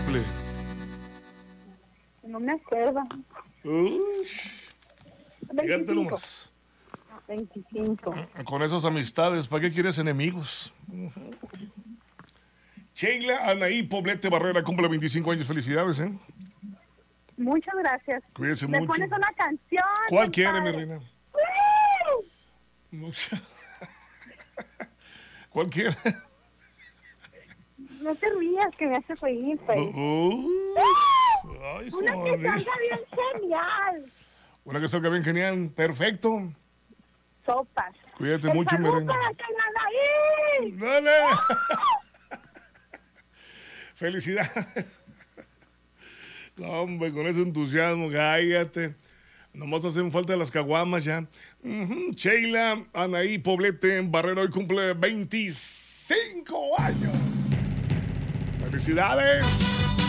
cumple? No me acuerdo. Fíjate 25. nomás. 25. Con esas amistades, ¿para qué quieres enemigos? Sheila Anaí Poblete Barrera cumple 25 años. Felicidades, ¿eh? Muchas gracias. Cuídese ¿Me mucho. pones una canción? ¿Cuál quiere, mi compadre? reina? ¿Cuál quiere? No te rías, que me hace reír, pues. Ay, Una que joder. salga bien genial. Una que salga bien genial. Perfecto. Sopas. Cuídate El mucho, mi saludo reina. para Canadaí. ¡Dale! Felicidades. No, hombre, con ese entusiasmo, cállate. Nomás hacen falta las caguamas ya. Sheila Anaí Poblete Barrera hoy cumple 25 años. Felicidades.